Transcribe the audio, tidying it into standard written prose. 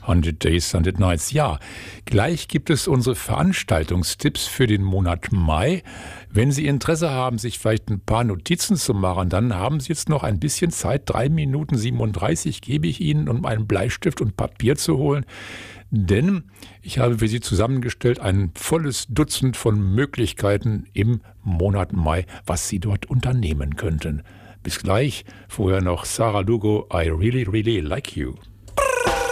100 Days, 100 Nights. Ja, gleich gibt es unsere Veranstaltungstipps für den Monat Mai. Wenn Sie Interesse haben, sich vielleicht ein paar Notizen zu machen, dann haben Sie jetzt noch ein bisschen Zeit. 3 Minuten 37 gebe ich Ihnen, um einen Bleistift und Papier zu holen. Denn ich habe für Sie zusammengestellt ein volles Dutzend von Möglichkeiten im Monat Mai, was Sie dort unternehmen könnten. Bis gleich. Vorher noch Sarah Lugo, I Really, Really Like You.